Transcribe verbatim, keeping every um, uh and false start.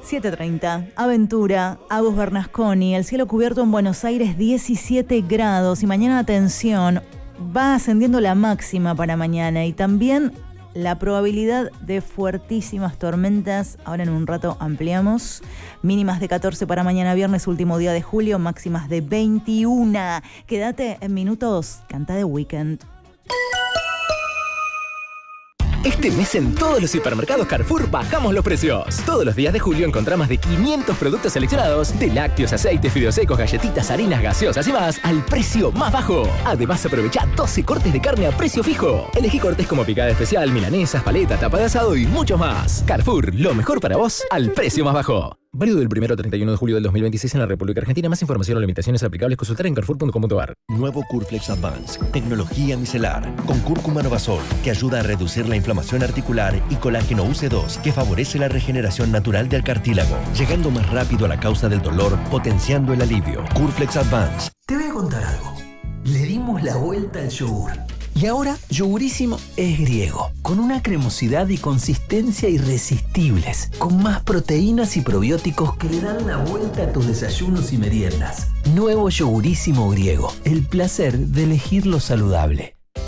siete treinta, Aventura, Agus Bernasconi, el cielo cubierto en Buenos Aires diecisiete grados y mañana, atención, va ascendiendo la máxima para mañana y también la probabilidad de fuertísimas tormentas. Ahora en un rato ampliamos. Mínimas de catorce para mañana viernes, último día de julio, máximas de veintiuno. Quédate en minutos, canta The Weeknd. Este mes en todos los hipermercados Carrefour bajamos los precios. Todos los días de julio encontrás más de quinientos productos seleccionados, de lácteos, aceites, fideos secos, galletitas, harinas, gaseosas y más, al precio más bajo. Además, aprovecha doce cortes de carne a precio fijo. Elegí cortes como picada especial, milanesas, paleta, tapa de asado y mucho más. Carrefour, lo mejor para vos al precio más bajo. Válido del primero al treinta y uno de julio del dos mil veintiséis en la República Argentina. Más información o limitaciones aplicables consultar en carrefour punto com punto a r. Nuevo Curflex Advance, tecnología micelar, con cúrcuma novasol, que ayuda a reducir la inflamación articular, y colágeno U C dos, que favorece la regeneración natural del cartílago, llegando más rápido a la causa del dolor, potenciando el alivio. Curflex Advance. Te voy a contar algo. Le dimos la vuelta al yogur. Y ahora, Yogurísimo es griego, con una cremosidad y consistencia irresistibles, con más proteínas y probióticos que le dan la vuelta a tus desayunos y meriendas. Nuevo Yogurísimo griego, el placer de elegir lo saludable.